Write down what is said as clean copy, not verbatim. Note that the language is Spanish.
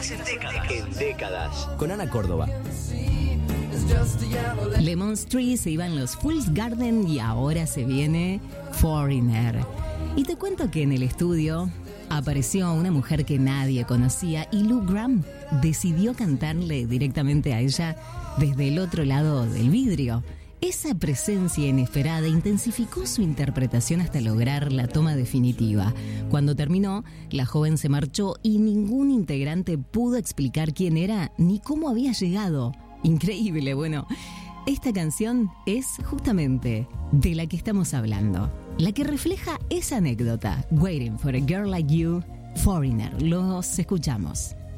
En décadas. Con Ana Córdoba. Lemon Tree, se iban los Fool's Garden y ahora se viene Foreigner. Y te cuento que en el estudio apareció una mujer que nadie conocía y Lou Gramm decidió cantarle directamente a ella desde el otro lado del vidrio. Esa presencia inesperada intensificó su interpretación hasta lograr la toma definitiva. Cuando terminó, la joven se marchó y ningún integrante pudo explicar quién era ni cómo había llegado. Increíble, bueno. Esta canción es justamente de la que estamos hablando, la que refleja esa anécdota. Waiting for a Girl Like You, Foreigner. Los escuchamos.